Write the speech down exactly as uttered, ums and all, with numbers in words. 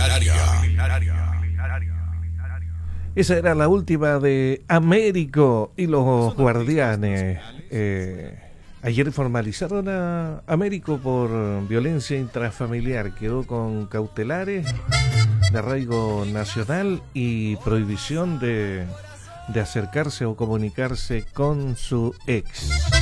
Esa era la última de Américo y los Guardianes. Eh, ayer formalizaron a Américo por violencia intrafamiliar. Quedó con cautelares de arraigo nacional y prohibición de, de acercarse o comunicarse con su ex.